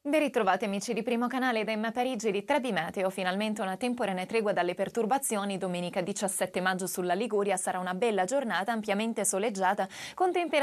Ben ritrovati amici di Primo Canale da Emma Parigi di 3D Meteo. Finalmente una temporanea tregua dalle perturbazioni. Domenica 17 maggio sulla Liguria sarà una bella giornata ampiamente soleggiata con temperature